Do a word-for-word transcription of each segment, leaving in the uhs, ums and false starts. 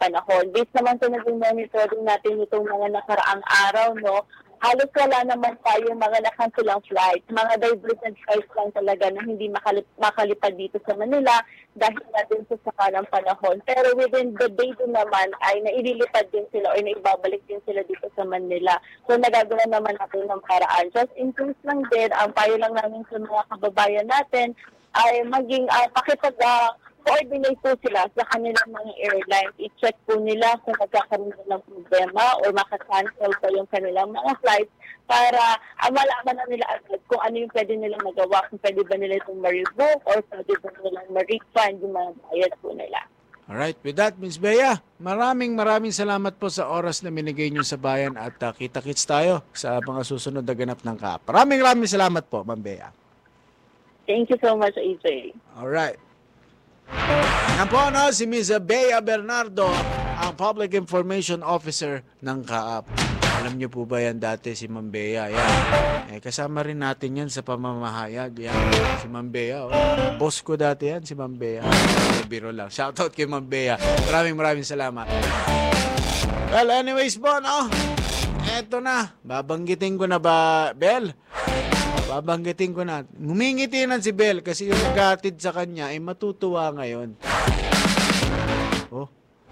panahon. Based naman sa naging monitoring natin itong mga nakaraang araw, no, halos wala naman pa yung mga nakansilang flights. Mga diverted flights lang talaga na hindi makalip, makalipad dito sa Manila dahil natin sa saka ng panahon. Pero within the day din naman ay naililipad din sila o naibabalik din sila dito sa Manila. So nagagawa naman natin ng paraan. Just in case lang din, ang payo lang namin sa mga kababayan natin ay maging uh, pakipag uh, coordinate po sila sa kanilang mga airlines. I-check po nila kung magkakaroon ng problema o makacancel po yung kanilang mga flights para uh, malaman na nila agad kung ano yung pwede nilang magawa, kung pwede ba nila itong ma-revoke or pwede ba nilang ma-refund yung mga bayad po nila. Alright, with that, Miz Bea, maraming maraming salamat po sa oras na binigay niyo sa bayan at uh, kita-kits tayo sa mga susunod na ganap ng Kaap. Maraming maraming salamat po, Ma'am Bea. Thank you so much, A J. Alright. Yan po, no, si Miz Bea Bernardo, ang Public Information Officer ng Kaap. Alam niyo po ba yan dati si Ma'am Bea? Yan. Eh, kasama rin natin yan sa pamamahayag. Yan. Si Ma'am Bea. Oh. Boss ko dati yan, si Ma'am Bea. Eh, biro lang. Shoutout kay Ma'am Bea. Maraming maraming salamat. Well, anyways po, no? Eto na. Babanggitin ko na ba, Bel? Babanggitin ko na. Ngumingitinan si Bel kasi yung naghatid sa kanya ay matutuwa ngayon. Oh.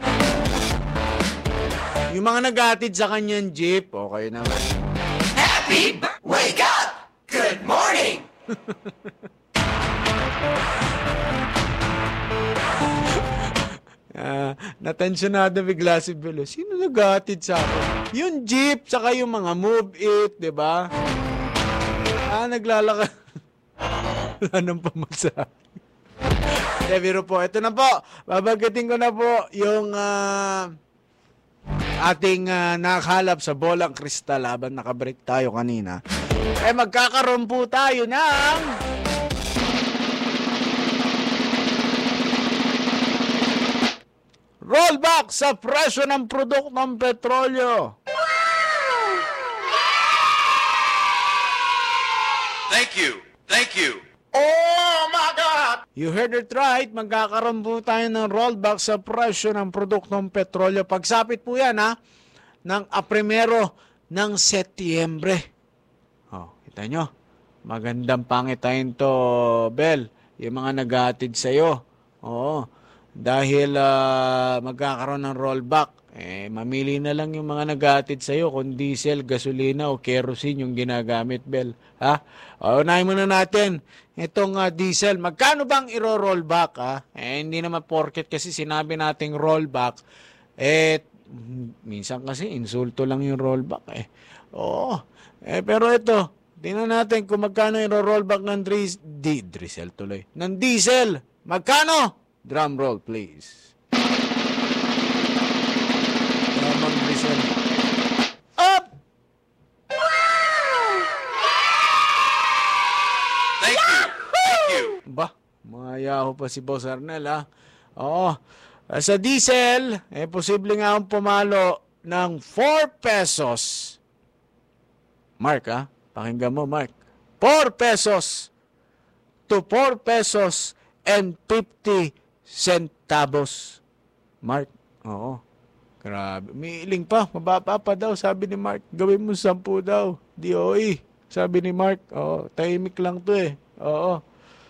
Yung mga naghatid sa kanyang jeep, okay naman. Happy b- Wake up! Good morning! uh, natensyonado bigla si Bel. Sino naghatid sa akin? Yung jeep, saka yung mga move it, di ba? Ah, naglalakad. Wala nang pamasahe. Eh, biro po. Ito na po. Babagating ko na po yung uh, ating uh, nakahalap sa bolang kristal habang nakabreak tayo kanina. Eh, magkakaroon po tayo ng rollback sa presyo ng produktong petrolyo. Thank you. Thank you. Oh my God! You heard it right. Magkakaroon po tayo ng rollback sa presyo ng produktong petrolyo. Pagsapit po yan, ha? Ng aprimero ng Setyembre. Oh, kita nyo? Magandang pangitain to, Bel. Yung mga naghatid sa'yo. Oo. Dahil uh, magkakaroon ng rollback. Eh, mamili na lang yung mga naghatid sa'yo kung diesel, gasolina o kerosene yung ginagamit, Bel. Ha? O, unahin muna natin itong uh, diesel. Magkano bang iro-rollback, ha? Eh, hindi naman porket kasi sinabi nating rollback. Eh, minsan kasi insulto lang yung rollback, eh. Oo. Eh, pero ito, tingnan natin kung magkano iro-rollback ng dris- di- diesel tuloy. Ng diesel. Magkano? Drum roll, please. Up! Thank you. Thank you. Ba, mayaho pa si Boss Arnel, ha? Oo. Sa diesel, eh, posible nga akong pumalo ng four pesos. Mark, ha? Pakinggan mo, Mark. four pesos to four pesos and fifty centavos. Mark, oo. Grabe. Umiiling pa. Mababa pa daw. Sabi ni Mark. Gawin mo sampu daw. D O E. Sabi ni Mark. Oo. Tahimik lang to eh. Oo.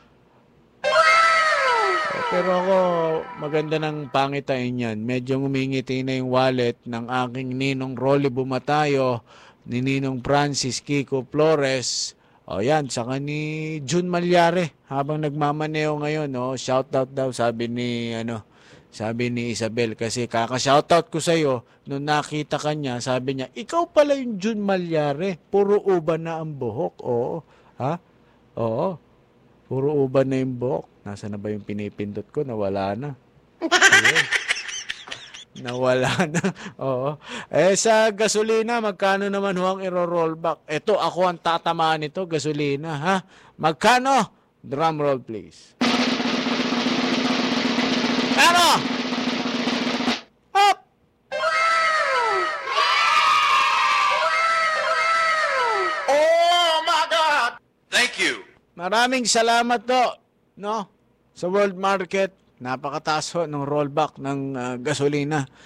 Pero ako, maganda ng pangitain yan. Medyo ngumingiti na yung wallet ng aking ninong Rolly Bumatayo, ni Ninong Francis Kiko Flores. O yan, saka ni Jun Malyare. Habang nagmamaneo ngayon, oh, shout out daw, sabi ni, ano, sabi ni Isabel, kasi kaka-shoutout ko sa'yo, nung nakita ka niya, sabi niya, ikaw pala yung Jun Malyare, puro uban na ang buhok. Oo. Ha? Oo. Puro uban na yung buhok. Nasa na ba yung pinipindot ko? Nawala na. Ayun. Nawala na. Oo. Eh, sa gasolina, magkano naman ho ang iro-rollback? Ito, ako ang tatamaan nito, gasolina, ha? Magkano? Drum roll, please. Ano? Up! Oh my God! Thank you. Maraming salamat to, no? Sa world market, napakataas ho ng rollback ng uh, gasolina.